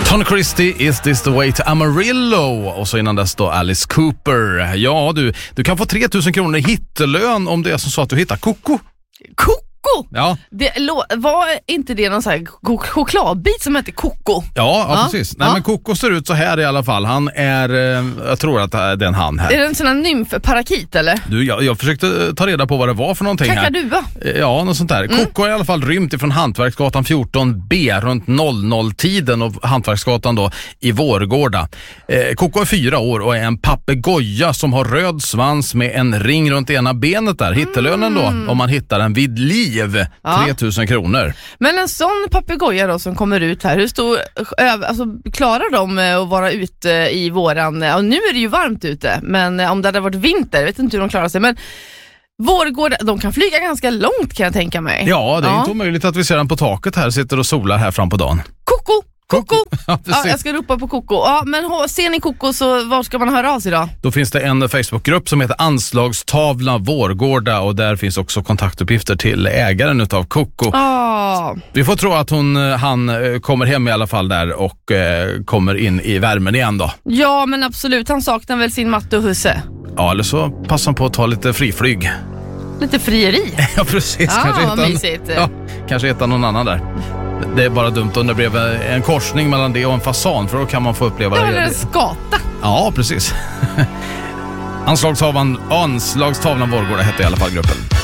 Tony Christie, Is This The Way To Amarillo? Och så innan dess då Alice Cooper. Ja, du kan få 3 000 kronor i hittelön om det är som så att du hittar Coco. Coco? Ja. Var inte det någon sån här chokladbit som heter Coco? Ja, precis. Nej, men Coco ser ut så här i alla fall. Han är, jag tror att det är en han här. Är det en sån här nymf-parakit eller? Du, jag försökte ta reda på vad det var för någonting här. Kakadua? Ja, något sånt där. Coco är i alla fall rymt ifrån Hantverksgatan 14B runt 00-tiden och Hantverksgatan då i Vårgårda. Coco är 4 år och är en papegoja som har röd svans med en ring runt ena benet där. Hittelönen då, om man hittar den vid liv, 3 000 kronor. Men en sån papegoja då som kommer ut här, hur stor, alltså klarar de att vara ute i våran, och nu är det ju varmt ute, men om det hade varit vinter, jag vet inte hur de klarar sig, men Vårgårda, de kan flyga ganska långt kan jag tänka mig. Ja, det är inte omöjligt att vi ser den på taket här, sitter och solar här fram på dagen. Coco! Ja, jag ska ropa på Coco. Ja, men ser ni Coco så var ska man höra av sig då? Då finns det en Facebookgrupp som heter Anslagstavla Vårgårda och där finns också kontaktuppgifter till ägaren utav Coco. Vi får tro att han kommer hem i alla fall där och kommer in i värmen igen då. Ja, men absolut. Han saknar väl sin matte och husse. Ja, eller så passar han på att ta lite friflyg. Lite frieri? Ja, precis. Kanske hitta någon annan där. Det är bara dumt om det blev en korsning mellan det och en fasan, för då kan man få uppleva det. Eller en skata. Ja, precis. Anslagstavlan Vårgårda hette i alla fall gruppen.